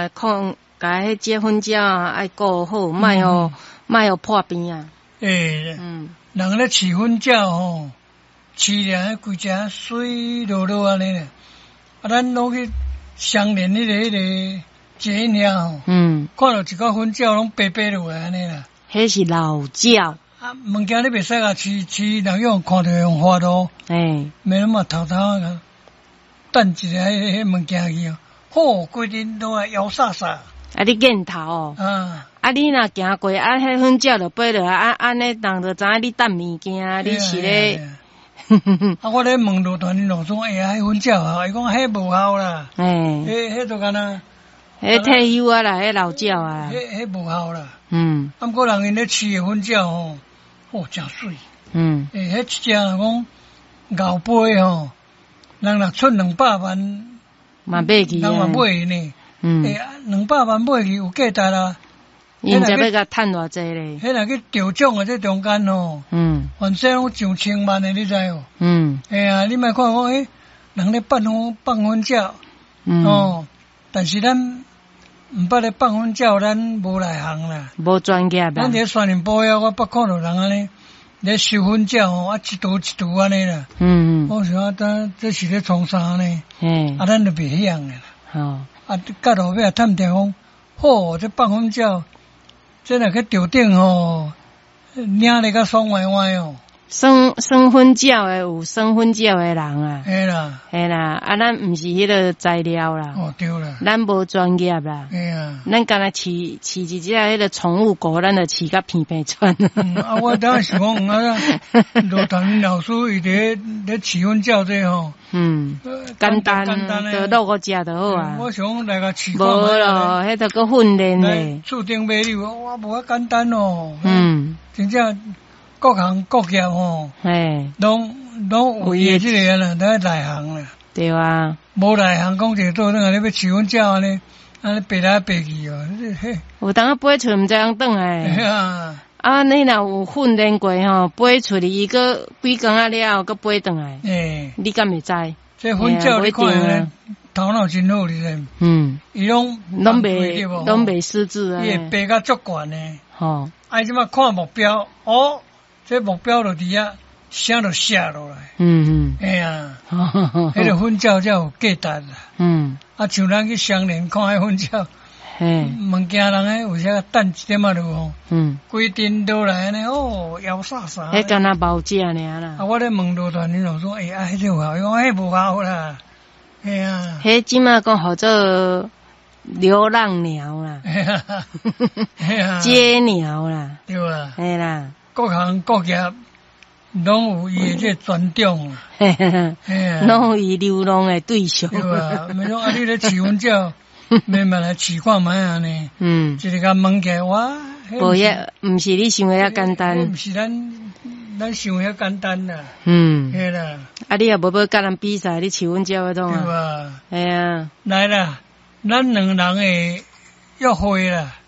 啊，甲迄结婚鸟爱顾好，莫互破边啊。 人咧饲粉鸟吼，饲了规只水落落安尼咧，啊，咱拢去相连迄个结因遐吼，看到一个粉鸟拢白白落来安尼啦。 迄是老鸟。 啊，物件你袂使甲饲，人用看到用花刀，免那么偷啊，等一下迄物件去哦，好，规日都啊摇飒飒。 啊，你镜头哦。啊，你若行过，啊，迄粉鸟就飞落来，啊，安尼人就知影你等物件，你是咧。 啊，我咧问路团老总，哎呀，迄粉鸟啊，伊讲迄无效啦。迄都干呐。 迄退休啊啦，迄老鸟啊。 迄无效啦。啊，毋过人因咧饲诶粉鸟吼。哦，真水。迄一只若讲牛背吼，人若出200万， 嘛买去啊， 人嘛买呢。200万买去有价值啦。 因才要甲趁偌济咧。 迄若去调奖诶，这中间吼，反正拢上千万诶，你知哦。你莫看讲人咧放粉鸟，但是咱。毋捌咧放粉鸟，咱无内行啦， 无专业啦。 咱伫山林保养，我捌看到人安尼咧收粉鸟吼，啊一坨一坨安尼啦。我想这是咧创啥呢？啊，咱就袂晓诶啦。啊，到路尾探听讲，好，这放粉鸟，这若去钓顶吼，领咧甲爽歪歪哦。 生粉鸟诶，有生粉鸟诶人啊。 嘿啦， 啊，咱毋是迄个材料啦。 对啦。咱无专业啦。咱干那饲一只迄个宠物狗，咱就饲甲片片喘。 啊，我当时讲罗团老师伊咧饲粉鸟这吼。 简单，就落个食就好啊。 我想来个饲看。 无咯，迄个个训练咧。 注定买你，我无遐简单哦。真正。各行各业吼，拢有伊即个啦，咱内行啦。 对啊， 无内行讲一个做等下你要饲粉鸟安尼爬来爬去哦。 有当飞出毋知通转来。啊，你若有训练过吼，飞出去伊个几工仔了后，搁飞转来。你敢会知？ 这粉鸟你看头脑真好，你知？伊拢袂失智啊。 伊会爬甲足悬呢。啊，即马看目标这目标就伫遐，声就写落来。迄个粉鸟才有价值啦。啊，像咱去相连看迄粉鸟，物件人有啥等一点仔落吼，规阵倒来安尼摇飒飒。 迄干那包食尔啦。 啊，我咧问路团你老说，迄个有效，伊讲迄无效啦。 迄即马讲号做流浪鸟啦，接鸟啦， 对啦， 嘿啦。 各行各业拢有伊这专长， 拢有伊流浪的对象。 对啊，咪讲啊，你咧饲粉鸟，慢慢来饲看卖安尼。一个甲问起来，哇， 无遐，毋是你想的遐简单。 毋是咱想遐简单啦。嘿啦。 啊，你也无要甲人比赛，你饲粉鸟迄种啊？ 对啊。 哎呀， 来啦，咱两人会约会啦。